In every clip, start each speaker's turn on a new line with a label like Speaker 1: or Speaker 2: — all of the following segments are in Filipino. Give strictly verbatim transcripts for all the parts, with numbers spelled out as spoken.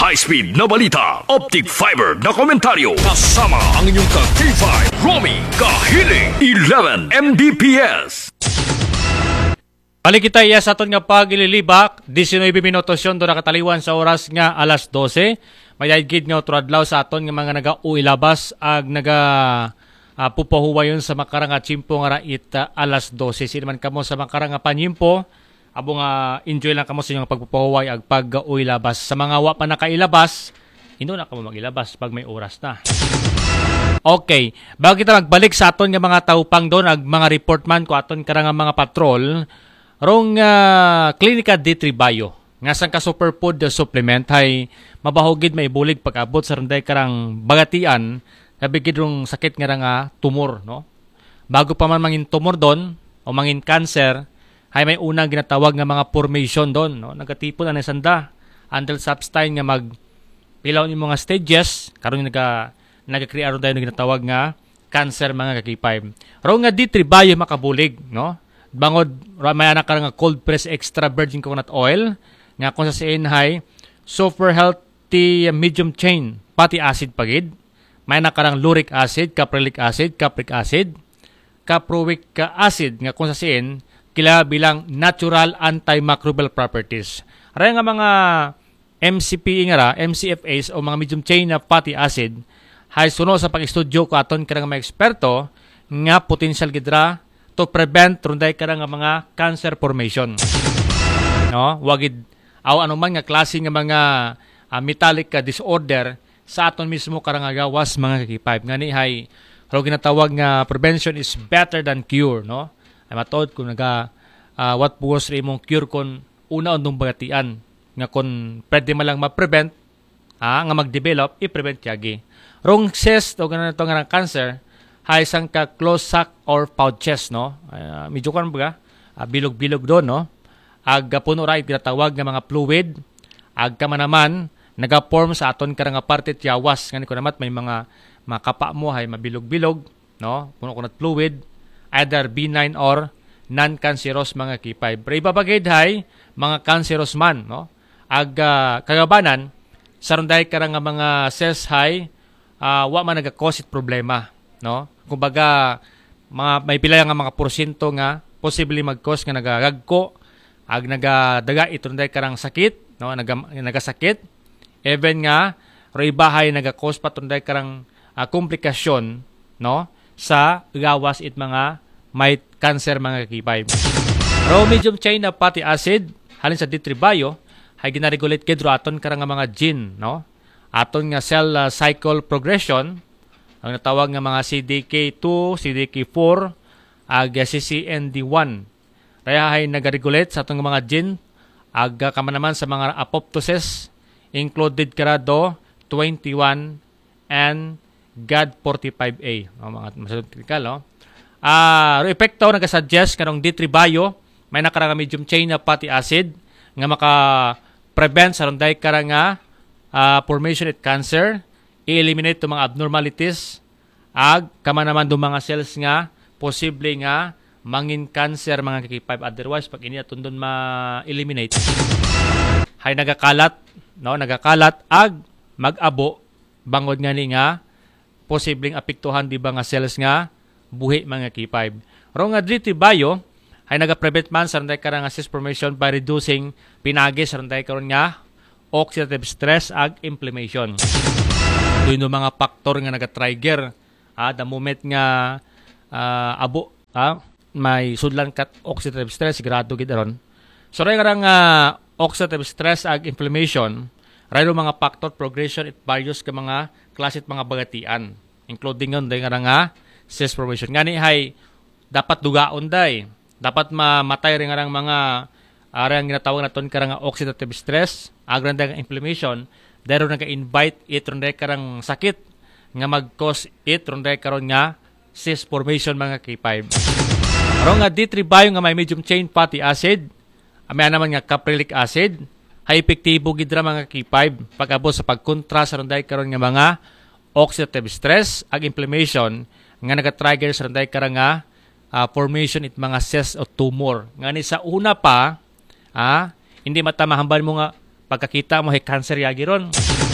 Speaker 1: high-speed na balita, optic fiber na komentaryo, kasama ang inyong ka-K five, Romy Kahiling, eleven M B P S.
Speaker 2: Balik kita iya sa aton nga pagililibak, nineteen minutos yun, doon nakataliwan sa oras nga alas dose. Mayagid nga otradlaw sa aton nga mga naga-uilabas ag naga uh, pupahuwa yun sa makarang nga chimpo nga rait uh, alas dose. Sinaman kamo sa makarang nga panyimpo, abo nga enjoy lang kamo sa inyong pagpupahuway ag pag-uilabas. Sa mga wa pa nakailabas, hindi na kamo magilabas pag may oras na. Okay, bago kita magbalik sa aton nga mga taupang doon ag mga report man ko aton karang mga patrol, rong uh, Klinika D three Bio nga sang ka superfood supplement hay mabahogid maibulig pag-abot sa randay karang bagatian kabigid rong sakit nga nga tumor, no? Bago pa man mangin tumor doon o mangin cancer, hay may unang ginatawag nga mga formation doon, no? Nagatipon ani sanda until substine nga mag pilaw ni mga stages karon naga naga-create ron dayon ginatawag nga cancer mga ka-K five. Rong nga D three Bio makabulig, no? Bangod may anak ka nga cold press extra virgin coconut oil nga kung sa siin hay super healthy medium chain fatty acid pagid, may anak ka luric acid, caprylic acid, capric acid, caproic acid nga kung sa siin kila bilang natural antimicrobial properties. Aray nga mga M C P nga ra, M C F As o mga medium chain na fatty acid hay suno sa pag-estudyo ko aton karang mga eksperto nga potential gidra to prevent runday karang nga mga cancer formation. No, wagid aw anuman nga klase nga mga uh, metallic uh, disorder sa aton mismo karang nga gawas mga ka-K five. Ngani hay ro ginatawag nga prevention is better than cure, no? Ay matod kung naga uh, what buwas ri imong cure kon una undong bagatian nga kon pwede man lang ma-prevent ah, nga mag-develop i-prevent yagi. Rong cyst o ganun ito nga ng cancer hay isang ka close sac or pouches, no? Uh, medyo kan baga uh, bilog-bilog doon, no? Ag puno ra ginatawag nga mga fluid, ag kama naman naga-form sa aton karang nga parte tiyawas ngani ko namat may mga makapa mo hay mabilog-bilog, no? Puno kunat fluid, either benign or non-cancerous mga K five. Pero ibabagid hay mga cancerous man, no? Ag uh, kagabanan sa runday karang nga mga cells hay uh, wa man naga-cause it problema, no? Kumbaga mga may pila nga mga porsyento nga posible mag-cause nga nagagagko ag nagadaga ito runday karang sakit, no? Naga, nagasakit even nga ro ibahay naga-cause pa runday karang uh, komplikasyon, no? Sa gawas it mga may cancer mga K five. Raw medium chain na fatty acid halin sa D three Bio hay ginaregulate kedro aton karang mga gene, no? Aton nga cell uh, cycle progression ang natawag nga mga C D K two, C D K four, ag C C N D one. Kaya hay nagaregulate sa atong mga gene ag kama naman sa mga apoptosis included karado twenty-one and G A D forty-five A. O, mga masyadong technical, no? Ah, uh, epekto nagasuggest kanong D three Bio may nakarang medium chain na fatty acid nga maka-prevent sa runday karang nga uh, formation at cancer, i-eliminate itong mga abnormalities, ag kama naman do mga cells nga posible nga mangin cancer mga K five. Otherwise pag ini aton doon ma-eliminate hay nagakalat, no? Nagakalat ag mag-abo bangod nga ni nga posibleng apektuhan di ba nga cells nga buhi mga K five. Ro nga D three Bio ay naga-prevent man sa randay karang cyst formation by reducing pinagi sa randay karon nga oxidative stress ag inflammation. Doon yung mga factor nga naga-trigger ah, the moment nga uh, abo ah, may sudlan kat oxidative stress sigurado gid aron. So ray nga uh, oxidative stress ag inflammation ray mga factor progression it various ka mga klase mga bagatian including ngon day nga nga cyst formation. Ngani hay dapat dugaon day. Dapat mamatay rin nga mga arang ginatawag naton karang oxidative stress, agran nga inflammation, dahil nag-invite it ron karang sakit nga mag-cause it ron karon nga cyst formation mga K five. Aron nga D three Bio nga may medium chain fatty acid, may naman nga caprylic acid, hay epektibo gidra mga K five pag-abot sa pagkontra sa ron karon nga mga oxidative stress ag inflammation nga naga-trigger sa ron karang nga uh, formation it mga cyst o tumor. Ngani sa una pa, ah, hindi matamahamban mo nga pagkakita mo hay cancer yagi ron.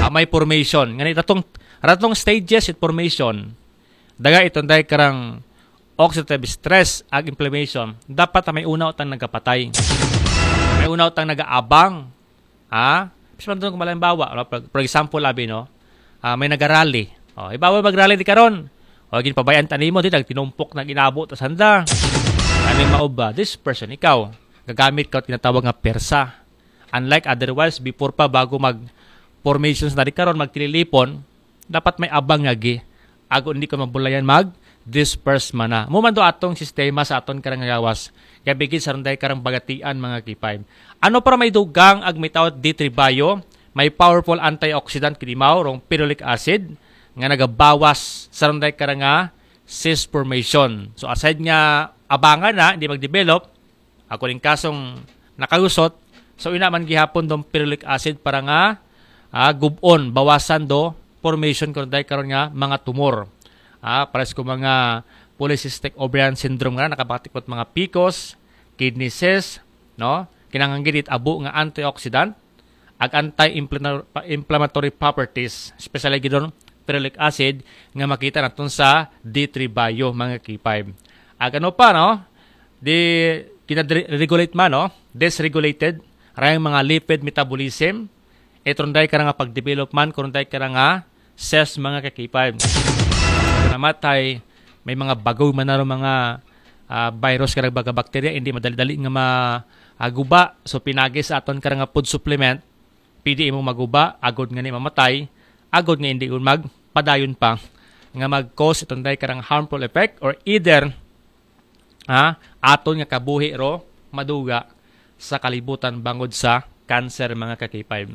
Speaker 2: Ah, may formation. Ngani ratong ratong stages it formation. Daga itong dahil karang oxidative stress ag inflammation. Dapat may una utang nagapatay. May una utang nagaabang. Ha? Bis man kung malimbawa, no? For example, labi, no? Uh, may nagarally. Oh, ibawa magrally di karon. O gin pabayan tani mo di tinumpok na ginabot sa handa. Ano mauba? This person ikaw gagamit ka tinatawag nga persa. Unlike otherwise before pa bago mag formations na di karon magtililipon, dapat may abang nga gi. Ago hindi ko mabulayan mag disperse man na. Mo man do atong sistema sa aton karang gawas. Kaya bigid sa runday karang bagatian mga K five. Ano para may dugang ag may tawag D three bio, may powerful antioxidant kinimaw rong phenolic acid nga nagabawas sa runday karang nga cyst formation. So aside nga abangan na hindi mag-develop, ako rin kasong nakagusot, so ina man gihapon dong phenolic acid para nga ah, gubon, bawasan do formation ko runday karon nga mga tumor. Ah, pares ko mga polycystic ovarian syndrome nga nakabatikot mga P C O S, kidney cyst, no? Kinahanglan gid abo nga antioxidant ag anti-inflammatory properties, especially gidon phenolic acid nga makita naton sa D three bio mga K five. Ag ano pa no? Di kina-regulate man no? Dysregulated rayang mga lipid metabolism. Ito ronday ka nga pag-develop man kung ronday ka nga cells mga K five. Namatay may mga bagaw man na mga uh, virus karang baga bakterya hindi madali-dali nga maguba. So pinagi sa aton karang food supplement, pidi mo maguba agod nga ni mamatay, agod nga hindi un magpadayon pa nga mag-cause itong day karang harmful effect or either ha, aton nga kabuhi ro maduga sa kalibutan bangod sa cancer mga K five.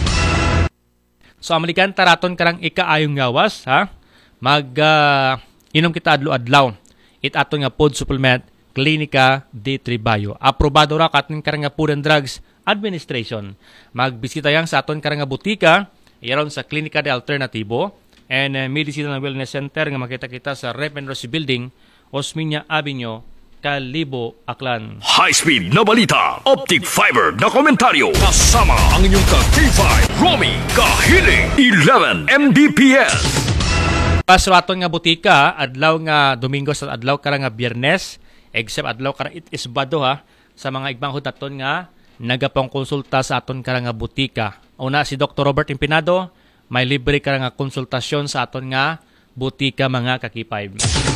Speaker 2: So Amerikan taraton karang ikaayong gawas ha, mag uh, inom kita adlaw-adlaw it aton nga food supplement Clinica D three bio. Aprobado ra katon karang nga Food and Drugs Administration. Magbisita yang sa aton karang nga butika iyaron sa Clinica de Alternativo and uh, Medicinal Wellness Center nga makita kita sa Rep and Rossi Building, Osmeña Avenue, Kalibo, Aklan.
Speaker 1: High-speed na balita, optic fiber na komentaryo, kasama ang inyong ka-K five, Romy Kahiling, eleven M B P S.
Speaker 2: Pasraton nga butika, adlaw nga Domingo sa adlaw karang nga Biyernes, except adlaw karang it is bado ha, sa mga igbanghod naton nga nagapang konsulta sa aton karang nga butika. Una si Doctor Robert Impinado, may libre karang nga konsultasyon sa aton nga butika mga K five.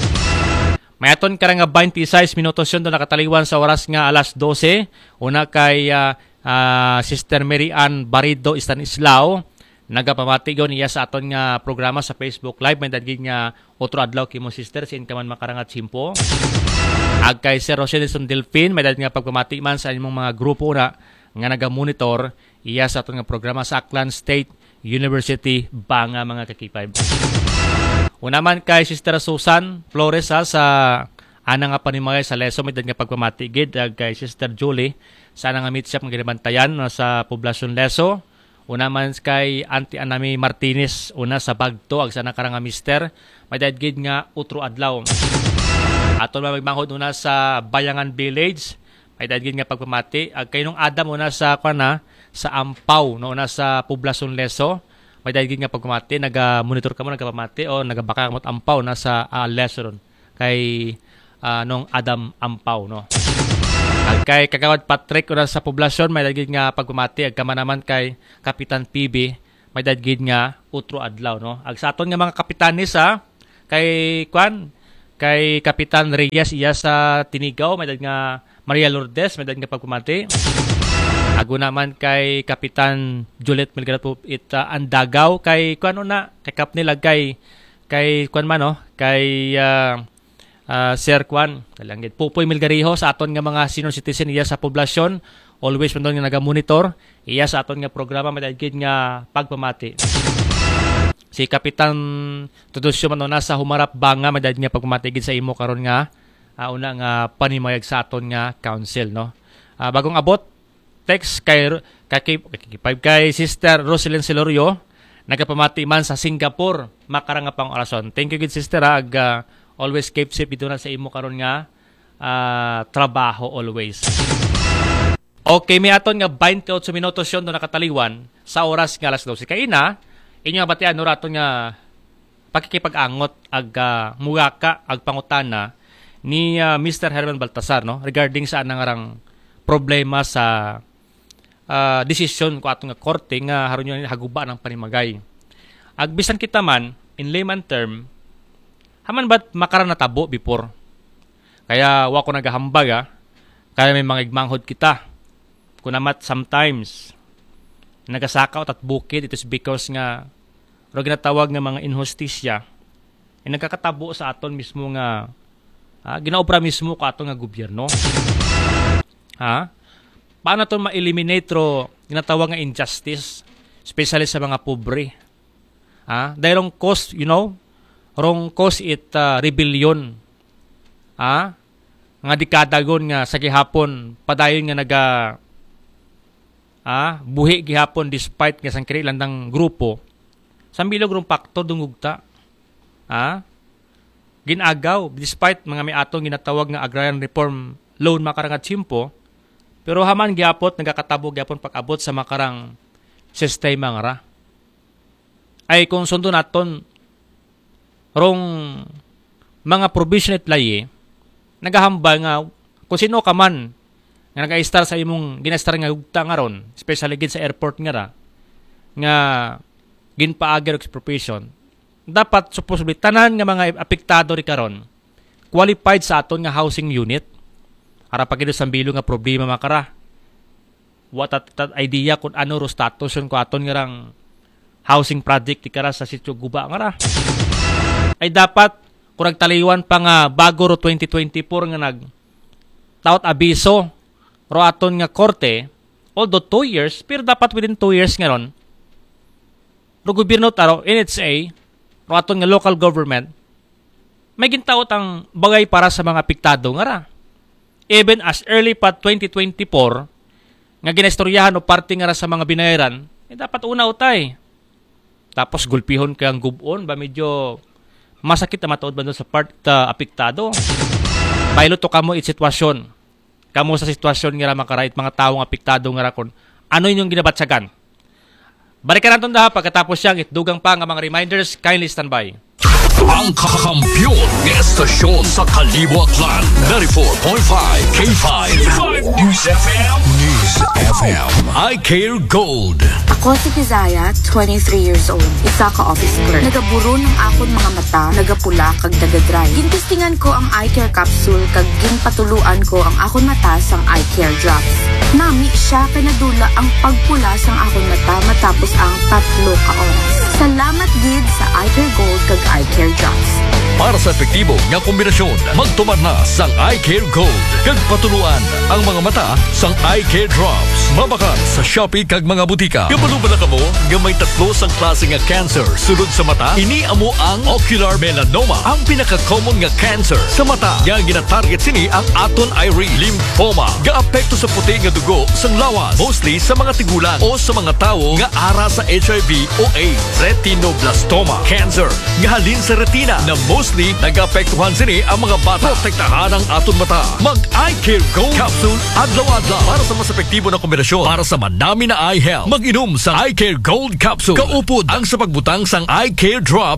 Speaker 2: May aton karang nga twenty-six minutos yun do nakataliwan sa oras nga alas dose. Una kay uh, uh, Sister Mary Ann Barido Stanislao, nagapamatigon niya sa aton nga programa sa Facebook Live. May dagig nga otro adlaw kimo sister sin ka man makarangat simpo. Ag kay Sir Roselison Delfin, may dagig nga pagpamati man sa imong mga grupo na nga naga-monitor iya sa aton nga programa sa Aklan State University Banga mga K five. Una man kay Sister Susan Flores ha, sa ana nga panimagay sa Leso, may dagig nga pagpamati gid. Ag kay Sister Julie sa ana nga meet shop nga ginabantayan no, sa poblasyon Leso. Una man kay Auntie Anami Martinez, una sa Bagto, ag sana karang nga mister, may dadgid nga utro adlaw. Aton magmanghod una sa Bayangan Village, may dadgid nga pagpamati. Ag kay nung Adam una sa kana sa Ampaw, no, una sa poblasyon Leso, may dadgid nga pagpamati. Naga-monitor ka mo, nagapamati o nagabaka mo Ampaw na sa uh, Leso ron. Kay uh, nung Adam Ampaw, no. Ag kay Kagawad Patrick una sa poblasyon, may dagid nga pagpamati. Ag kama naman kay Kapitan P B, may dagid nga utro adlaw no. Ag sa aton nga mga kapitanis ha, kay Kwan, kay Kapitan Reyes iya sa Tinigaw, may dagid nga Maria Lourdes, may dagid nga pagpamati. Ago naman kay Kapitan Juliet Melgarat po it uh, Andagaw, kay Kwan una, kay Kap nila kay kay Kwan man no, kay uh, Uh, Sir Kwan, kalangit Pupoy Milgariho sa aton nga mga senior citizen iya sa poblasyon, always man doon nga naga-monitor iya sa aton nga programa, madagid nga pagpamati. Si Kapitan Tudosyo man na sa Humarap Banga, madagid nga pagpamati gid sa imo karon nga uh, una nga panimayag sa aton nga council no. Uh, bagong abot text kay kay, kay, kay Sister Roselyn Celorio, nagapamati man sa Singapore, makarang nga pang orason. Thank you gid sister ag uh, always keep safe dito na sa imo karon nga uh, trabaho always. Okay, may aton nga twenty-eight minutos yon do nakataliwan sa oras nga alas dose. Kay ina, inyo nga batian no raton nga pakikipag-angot ag uh, mugaka ag pangutana ni uh, Mister Herman Baltasar no regarding sa anang problema sa uh, desisyon ko atong nga korte nga haron yung haguba ng panimagay. Agbisan kita man in layman term, haman ba't makaran natabo before? Kaya wa ko nagahambag ah. Kaya may mga igmanghod kita. Kunamat sometimes nagasakaw at bukid, it is because nga ro ginatawag nga mga inhustisya ay nagkakatabo sa aton mismo nga ha, ginaobra mismo ka aton nga gobyerno. Ha? Paano ito ma-eliminate ro ginatawag nga injustice, especially sa mga pobre? Ha? Dahil rong cause, you know, rong cause it uh, rebellion. Ha? Nga dekadagon nga sa gihapon padayon nga naga ah, buhi gihapon despite nga sang kanilang landang grupo sambilog rong pakto dungugta. Ah, ginagaw despite mga may atong ginatawag nga agrarian reform loan makarang tsimpo, pero haman gihapon nagakatabo gihapon pag-abot sa makarang sistema nga ra. Ay kung sundo naton rong mga provision at laye nagahambal nga kung sino ka man nga nag-i-star sa imong ginastar nga hugta nga ron, especially gid sa airport nga ra, nga ginpaagi og expropriation, dapat supposedly tanan nga mga apektado ri karon qualified sa aton nga housing unit. Ara pagid sa bilo nga problema makara. What at, at idea kung ano ro status yun ko aton nga rang housing project ti kara sa sitio guba nga ra. Ay dapat kung nagtaliwan pa nga bago ro twenty twenty-four nga nag taot abiso ro aton nga korte, although two years, pero dapat within two years nga ron, ro gobyerno taro, N H A, ro aton nga local government, may gintaot ang bagay para sa mga apektado nga ra. Even as early pa twenty twenty-four, nga ginastoryahan o parte nga ra sa mga binayaran, eh dapat una utay. Tapos gulpihon kang gubon, ba medyo masakit na matuod ba doon sa part uh, apektado. Pilot to kamo it sitwasyon. Kamo sa sitwasyon nga ra makarait mga taong apektado nga ra kon ano inyong ginabatsagan. Balikan natin daha pagkatapos siyang itdugang pa nga mga reminders, kindly stand by.
Speaker 1: Ang kakampiyon ng estasyon sa Kaliwaklan, ninety-four point five K five News F M. News F M. I Care Gold.
Speaker 3: Ako si Kizaya, twenty-three years old. Isa ka office clerk. Nagaburo ng akon mga mata, nagapula kag nagadry. Gintistingan ko ang eye care capsule kag ginpatuluan ko ang akon mata sang eye care drops. Nami siya kay nadula ang pagpula sang akon mata matapos ang tatlo ka oras. Salamat gid sa eye care gold kag eye care drops.
Speaker 1: Para sa epektibo nga kombinasyon, magtumar na sang Eye Care Gold. Kag patuluan ang mga mata sang Eye Care Drops. Mabakan sa Shopee kag mga butika. Kabalubala ka mo nga may tatlo sang klase nga cancer sulod sa mata. Ini amo ang ocular melanoma, ang pinaka-common nga cancer sa mata. Nga gina-target sini ang aton iris, lymphoma. Gaapekto sa puti nga dugo sang lawas, mostly sa mga tigulang o sa mga tawo nga ara sa H I V o AIDS. Retinoblastoma cancer nga halin sa retina na mostly nag-apektuhan sini ang mga bata. Protektahan ang aton mata. Mag-Eye Care Gold Capsule adlaw-adlaw para sa mas epektibo na kombinasyon para sa manami na eye health. Mag-inom sa Eye Care Gold Capsule. Kaupod ang sa pagbutang sang Eye Care Drop